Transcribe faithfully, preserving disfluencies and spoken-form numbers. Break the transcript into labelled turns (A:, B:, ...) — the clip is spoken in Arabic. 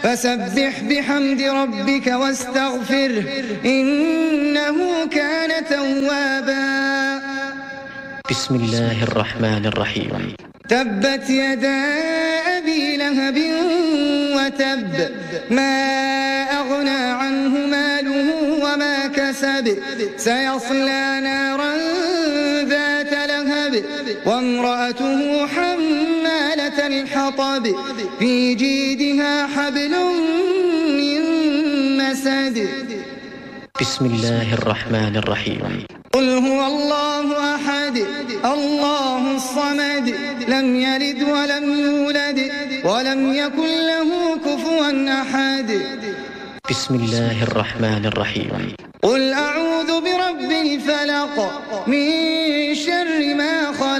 A: فسبح بحمد ربك واستغفره إنه كان توابا.
B: بسم الله الرحمن الرحيم.
A: تبت يدا أبي لهب وتب ما أغنى عنه ماله وما كسب سيصلى نارا ذات لهب وامرأته حمالة الحطب في جيدها حبل من مسد.
B: بسم الله الرحمن الرحيم.
A: قل هو الله أحد الله الصمد لم يلد ولم يولد ولم يكن له كفوا أحد.
B: بسم الله الرحمن الرحيم.
A: قل أعوذ برب الفلق من شر ما خلق